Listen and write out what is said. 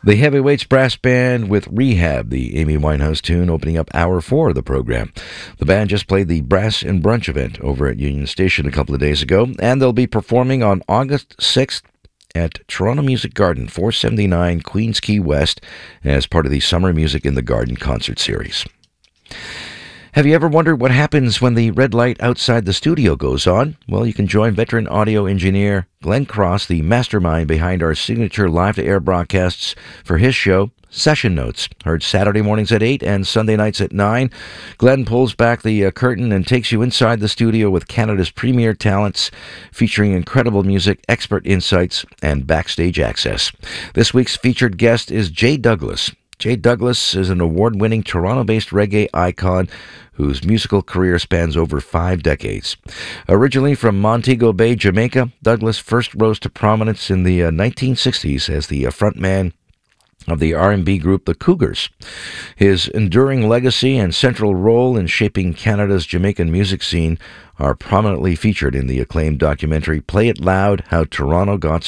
The Heavyweights Brass Band with Rehab, the Amy Winehouse tune, opening up Hour 4 of the program. The band just played the Brass and Brunch event over at Union Station a couple of days ago, and they'll be performing on August 6th at Toronto Music Garden, 479 Queens Quay West, as part of the Summer Music in the Garden concert series. Have you ever wondered what happens when the red light outside the studio goes on? Well, you can join veteran audio engineer Glenn Cross, the mastermind behind our signature live-to-air broadcasts, for his show, Session Notes, heard Saturday mornings at 8 and Sunday nights at 9. Glenn pulls back the curtain and takes you inside the studio with Canada's premier talents, featuring incredible music, expert insights, and backstage access. This week's featured guest is Jay Douglas. Jay Douglas is an award-winning Toronto-based reggae icon whose musical career spans over 5 decades. Originally from Montego Bay, Jamaica, Douglas first rose to prominence in the 1960s as the frontman of the R&B group The Cougars. His enduring legacy and central role in shaping Canada's Jamaican music scene are prominently featured in the acclaimed documentary Play It Loud: How Toronto Got